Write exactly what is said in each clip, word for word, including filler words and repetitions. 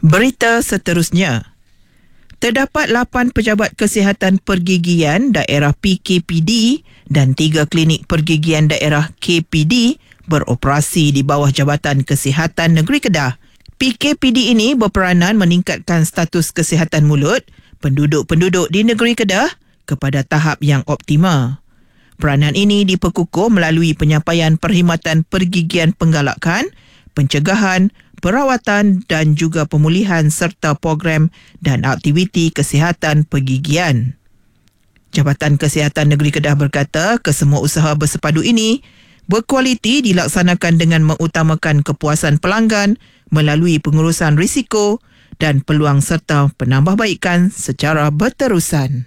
Berita seterusnya. Terdapat lapan pejabat kesihatan pergigian daerah P K P D dan tiga klinik pergigian daerah K P D beroperasi di bawah Jabatan Kesihatan Negeri Kedah. P K P D ini berperanan meningkatkan status kesihatan mulut penduduk-penduduk di negeri Kedah kepada tahap yang optima. Peranan ini diperkukuh melalui penyampaian perkhidmatan pergigian penggalakan, pencegahan, perawatan dan juga pemulihan serta program dan aktiviti kesihatan pergigian. Jabatan Kesihatan Negeri Kedah berkata kesemua usaha bersepadu ini berkualiti dilaksanakan dengan mengutamakan kepuasan pelanggan melalui pengurusan risiko dan peluang serta penambahbaikan secara berterusan.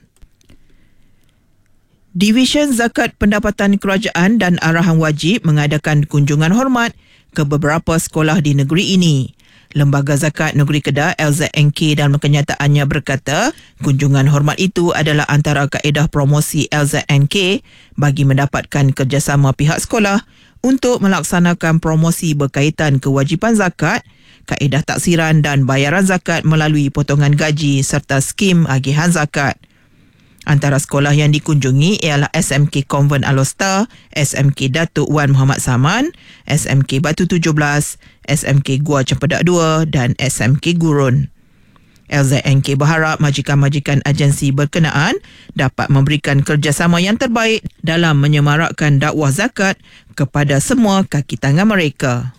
Divisyen Zakat Pendapatan Kerajaan dan Arahan Wajib mengadakan kunjungan hormat ke beberapa sekolah di negeri ini. Lembaga Zakat Negeri Kedah L Z N K dalam kenyataannya berkata, kunjungan hormat itu adalah antara kaedah promosi L Z N K bagi mendapatkan kerjasama pihak sekolah untuk melaksanakan promosi berkaitan kewajipan zakat, kaedah taksiran dan bayaran zakat melalui potongan gaji serta skim agihan zakat. Antara sekolah yang dikunjungi ialah S M K Convent Alostar, S M K Datuk Wan Muhammad Saman, S M K Batu tujuh belas, S M K Gua Cempedak dua dan S M K Gurun. L Z N K berharap majikan-majikan agensi berkenaan dapat memberikan kerjasama yang terbaik dalam menyemarakkan dakwah zakat kepada semua kaki tangan mereka.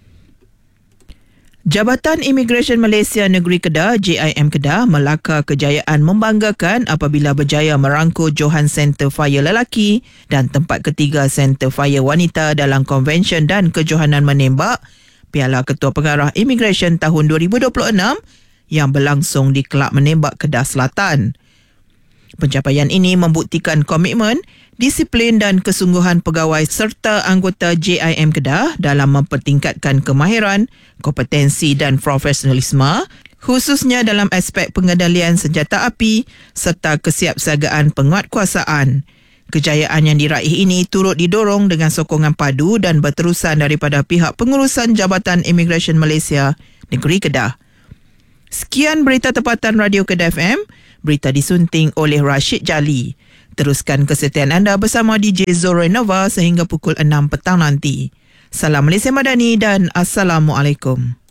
Jabatan Imigresen Malaysia Negeri Kedah J I M Kedah melakar kejayaan membanggakan apabila berjaya merangkul Johan Center Fire Lelaki dan tempat ketiga Center Fire Wanita dalam Konvensyen dan Kejohanan Menembak Piala Ketua Pengarah Imigresen tahun dua ribu dua puluh enam yang berlangsung di Kelab Menembak Kedah Selatan. Pencapaian ini membuktikan komitmen, disiplin dan kesungguhan pegawai serta anggota J I M Kedah dalam mempertingkatkan kemahiran, kompetensi dan profesionalisme, khususnya dalam aspek pengendalian senjata api serta kesiapsiagaan penguatkuasaan. Kejayaan yang diraih ini turut didorong dengan sokongan padu dan berterusan daripada pihak pengurusan Jabatan Imigresen Malaysia Negeri Kedah. Sekian berita tempatan Radio Kedah F M. Berita disunting oleh Rashid Jali. Teruskan kesetiaan anda bersama D J Zoro Nova sehingga pukul enam petang nanti. Salam Malaysia Madani dan Assalamualaikum.